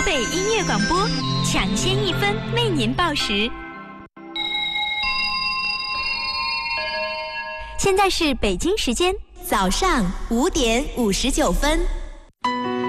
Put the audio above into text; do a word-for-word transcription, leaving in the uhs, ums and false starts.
河北音乐广播，抢先一分为您报时。现在是北京时间早上五点五十九分。